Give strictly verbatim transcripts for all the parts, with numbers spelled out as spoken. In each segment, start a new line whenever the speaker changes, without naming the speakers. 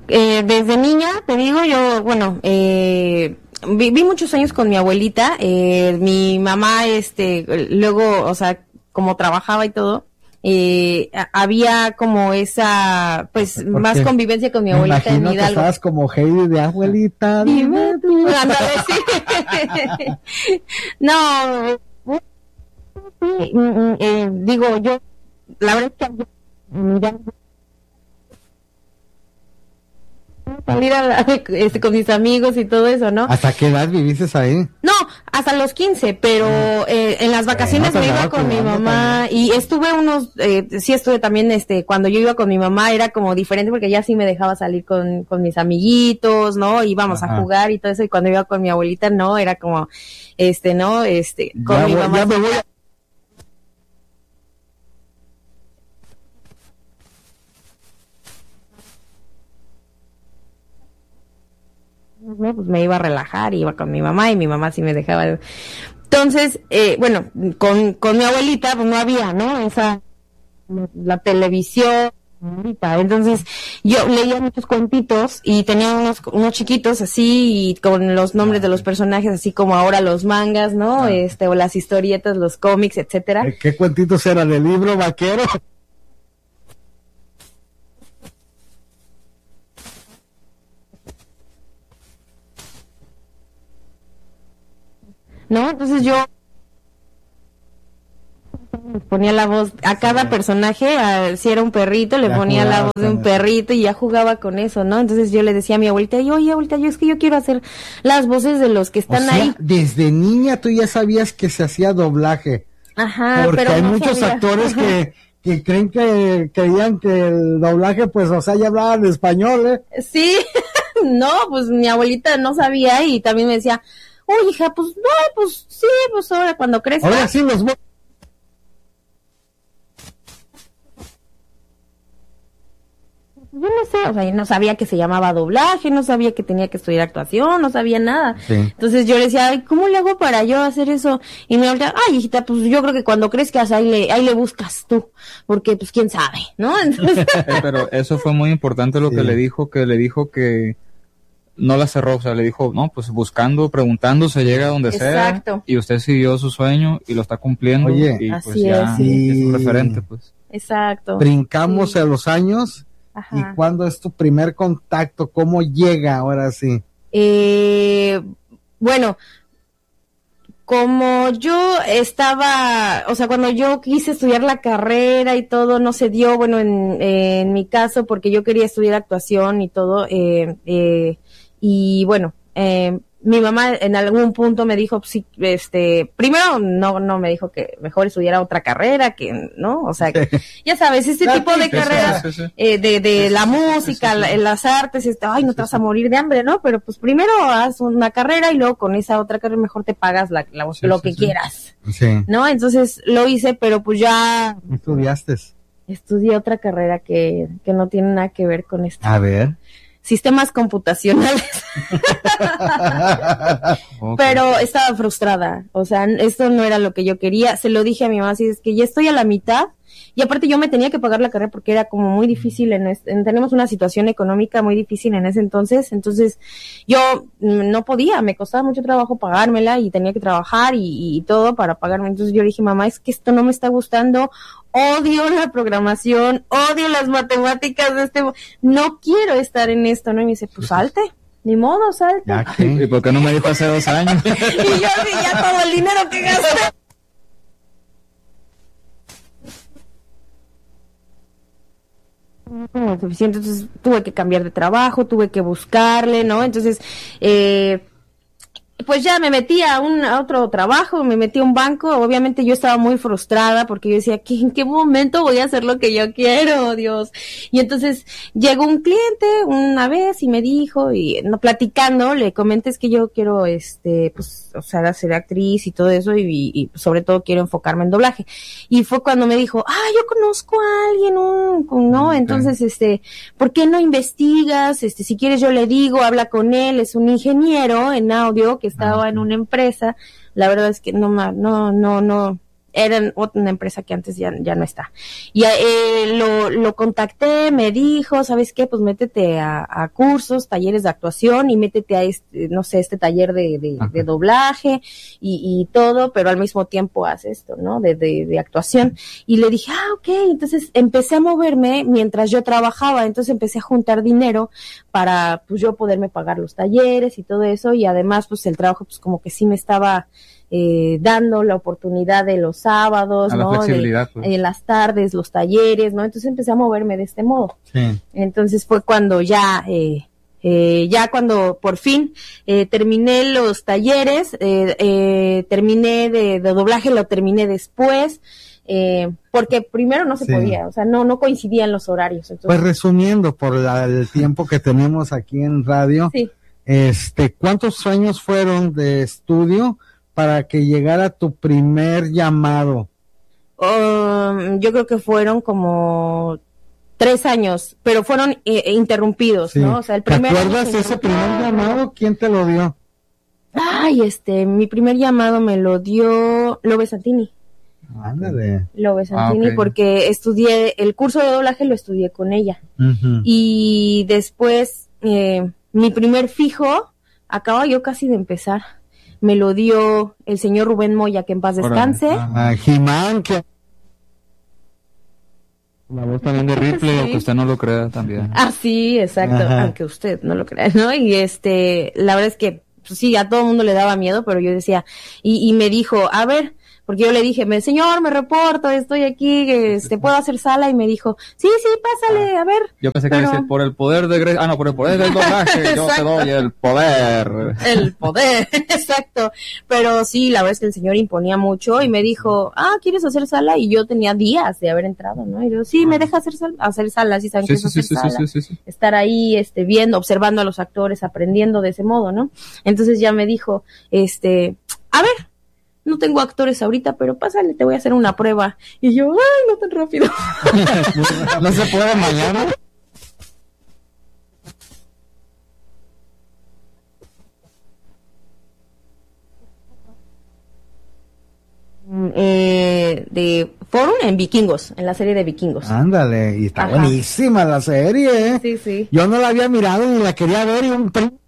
Eh, desde niña, te digo, yo, bueno, eh, viví muchos años con mi abuelita, eh, mi mamá, este, luego, o sea, como trabajaba y todo, eh, a- había como esa, pues, más
Porque
convivencia con mi
me
abuelita en
imagino que
Hidalgo.
estabas como Heidi de abuelita.
Dime tú. Ándale, sí. No, sí, mm, mm, eh, digo, yo, la verdad es que mira, salir a la- este, con mis amigos y todo eso, ¿no?
¿Hasta qué edad viviste ahí?
No, hasta los quince, pero eh, en las vacaciones
Bueno, te
me iba
andaba
con mi
cuidando
mamá y estuve unos, eh, sí estuve también, este, cuando yo iba con mi mamá era como diferente porque ya sí me dejaba salir con, con mis amiguitos, ¿no? Íbamos
Ajá.
a jugar y todo eso y cuando iba con mi abuelita no, era como, este, ¿no? Este, con
Ya
mi
voy-
mamá.
ya me voy a-
¿no? Pues me iba a relajar, iba con mi mamá y mi mamá sí me dejaba. Entonces, eh, bueno, con, con mi abuelita pues no había, ¿no? Esa, la televisión, ahorita. Entonces, yo leía muchos cuentitos y tenía unos, unos chiquitos así y con los nombres de los personajes, así como ahora los mangas, ¿no?
Ah.
Este, o las historietas, los cómics, etcétera.
¿Qué, qué cuentitos eran del libro vaquero?
¿No? Entonces yo ponía la voz a cada personaje, a, si era un perrito, le
Ya
ponía la
jugabas
voz de
con
un
eso.
perrito y ya jugaba con eso, ¿no? Entonces yo le decía a mi abuelita, yo, oye abuelita, yo es que yo quiero hacer las voces de los que
O
están
sea,
ahí.
desde niña tú ya sabías que se hacía doblaje.
Ajá,
Porque
pero
hay
no
muchos
sabía.
actores que, que creen que creían que el doblaje, pues, o sea, ya hablaban español, ¿eh?
Sí, no, pues mi abuelita no sabía y también me decía, oye hija, pues no, pues sí, pues ahora cuando crezca.
Ahora sí los voy.
Yo no sé, o sea, yo no sabía que se llamaba doblaje, no sabía que tenía que estudiar actuación, no sabía nada.
Sí.
Entonces yo le decía, ay, ¿cómo le hago para yo hacer eso? Y me decía, ay, hijita, pues yo creo que cuando crezcas ahí le, ahí le buscas tú, porque pues quién sabe, ¿no? Entonces,
Eh, pero eso fue muy importante lo
Sí.
que le dijo, que le dijo que no la cerró, o sea, le dijo, no, pues buscando, preguntando, se llega a donde
Exacto.
sea, y usted siguió su sueño y lo está cumpliendo,
Oye,
y pues
así
ya
es,
sí.
es un referente, pues.
exacto.
Brincamos
Sí.
a los años.
Ajá.
¿Y cuándo es tu primer contacto? ¿Cómo llega ahora sí?
Eh, bueno, como yo estaba, o sea, cuando yo quise estudiar la carrera y todo, no se dio, bueno, en, en mi caso, porque yo quería estudiar actuación y todo, eh, eh, y bueno, eh, mi mamá en algún punto me dijo, sí, este, primero no, no me dijo que mejor estudiara otra carrera, que, ¿no? O sea, que, ya sabes, este
La
tipo de
típica.
carreras,
Sí, sí, sí.
eh, de, de
Sí,
la
sí, sí,
música,
sí, sí.
la- en las artes, este, ay, no te vas a morir de hambre, ¿no? Pero pues primero haz una carrera y luego con esa otra carrera mejor te pagas la, la-
Sí,
lo
sí,
que
sí.
quieras,
Sí.
¿no? Entonces lo hice, pero pues ya
¿Estudiaste?
estudié otra carrera que, que no tiene nada que ver con esto.
A ver.
Sistemas computacionales.
Ok.
Pero estaba frustrada, o sea, esto no era lo que yo quería, se lo dije a mi mamá, así es que ya estoy a la mitad, y aparte yo me tenía que pagar la carrera porque era como muy difícil, en, es- en- tenemos una situación económica muy difícil en ese entonces, entonces yo mm, no podía, me costaba mucho trabajo pagármela y tenía que trabajar y, y todo para pagarme, entonces yo le dije, mamá, es que esto no me está gustando, odio la programación, odio las matemáticas de este, mo- no quiero estar en esto, ¿no? Y me dice, pues salte. Ni modo, salte.
Ya
¿Y
que.
por qué no me dijo hace dos años?
Y yo sí, ya todo el dinero que gasté. No era suficiente, entonces tuve que cambiar de trabajo, tuve que buscarle, ¿no? Entonces, eh, pues ya me metí a un a otro trabajo, me metí a un banco, obviamente yo estaba muy frustrada porque yo decía, ¿qué, ¿en qué momento voy a hacer lo que yo quiero, Dios? Y entonces llegó un cliente una vez y me dijo, y no platicando, le comenté es que yo quiero, este, pues, o sea, ser actriz y todo eso, y, y sobre todo quiero enfocarme en doblaje. Y fue cuando me dijo, ah, yo conozco a alguien, un, ¿no?
Ok.
Entonces, este, ¿por qué no investigas? Este, si quieres yo le digo, habla con él, es un ingeniero en audio que estaba
Ah,
en
ok.
una empresa. La verdad es que no, ma- no, no, no, era una empresa que antes ya, ya no está. Y eh, lo, lo contacté, me dijo, ¿sabes qué? Pues métete a, a cursos, talleres de actuación y métete a este, no sé, este taller de, de, de doblaje y, y todo, pero al mismo tiempo haz esto, ¿no? De, de, de actuación. Y le dije, ah, ok, entonces empecé a moverme mientras yo trabajaba, entonces empecé a juntar dinero para, pues, yo poderme pagar los talleres y todo eso, y además, pues, el trabajo, pues, como que sí me estaba eh, dando la oportunidad de los sábados,
a
¿no?
La flexibilidad,
de,
pues.
En las tardes, los talleres, ¿no? Entonces empecé a moverme de este modo.
Sí.
Entonces fue cuando ya, eh, eh, ya cuando por fin eh, terminé los talleres, eh, eh, terminé de, de doblaje, lo terminé después, eh, porque primero no se
Sí.
podía, o sea, no, no coincidían los horarios. Entonces,
Pues resumiendo, por la- el tiempo que tenemos aquí en radio,
sí.
este, ¿cuántos años fueron de estudio para que llegara tu primer llamado?
Um, yo creo que fueron como tres años, pero fueron eh, interrumpidos,
Sí.
¿no? O sea, el
¿Te
primer año
acuerdas
se
ese
interrumpió.
primer llamado? ¿Quién te lo dio?
Ay, este, mi primer llamado me lo dio Lobe Santini.
Ándale.
Lobe Santini,
Ah, ok.
porque estudié, el curso de doblaje lo estudié con ella.
Ujú.
Y después, eh, mi primer fijo, acaba yo casi de empezar, me lo dio el señor Rubén Moya, que en paz
Órale.
descanse.
Ah.
Ah, Jimán, que
La voz también de Ripley,
Sí.
aunque usted no lo crea también.
Ah, sí, exacto,
Ajá.
aunque usted no lo crea, ¿no? Y este, la verdad es que, pues, sí, a todo el mundo le daba miedo, pero yo decía, y, y me dijo, a ver, porque yo le dije, me, señor, me reporto, estoy aquí, este, ¿puedo hacer sala? Y me dijo, sí, sí, pásale, a ver.
Yo pensé que
Pero-
iba a decir, por el poder de Grace, ah, no, por el poder del doblaje, yo te
Exacto.
doy el poder.
El poder, exacto. Pero sí, la verdad es que el señor imponía mucho y me dijo, ah, ¿quieres hacer sala? Y yo tenía días de haber entrado, ¿no? Y yo, sí, me deja hacer sala, hacer sala, sí saben
Sí,
qué es
sí, sí,
hacer
sí,
sala.
sí, sí, sí.
Estar ahí, este, viendo, observando a los actores, aprendiendo de ese modo, ¿no? Entonces ya me dijo, este, a ver, no tengo actores ahorita, pero pásale, te voy a hacer una prueba. Y yo, ay, no tan rápido.
no se puede mañana.
eh, de Forum en Vikingos, en la serie de Vikingos.
Ándale, y está
Ajá.
buenísima la serie, ¿eh?
Sí, sí.
Yo no la había mirado ni la quería ver y un pri-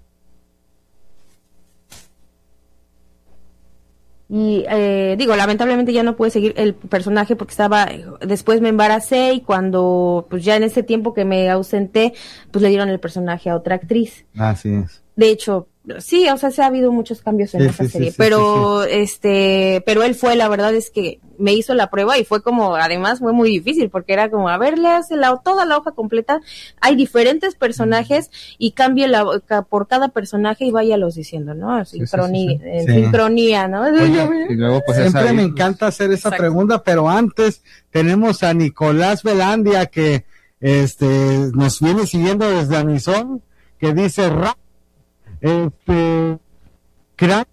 Y eh, digo, lamentablemente ya no pude seguir el personaje porque estaba, después me embaracé y cuando, pues ya en ese tiempo que me ausenté, pues le dieron el personaje a otra actriz.
Así es.
De hecho, sí, o sea, se ha habido muchos cambios en
Sí,
esa
sí, sí,
serie,
sí,
pero este, pero él fue, la verdad es que me hizo la prueba y fue como, además fue muy difícil porque era como, a ver, léase la, toda la hoja completa, hay diferentes personajes y cambie la, ca- por cada personaje y váyalos diciendo, ¿no?
Sí, sí,
Sincroni-
sí, sí.
en
Sí.
sincronía, ¿no?
Y luego, pues, es
Siempre
ahí,
me
pues,
encanta hacer esa
Exacto.
pregunta, pero antes tenemos a Nicolás Velandia que este nos viene siguiendo desde Anizón, que dice, "Ra- este, crack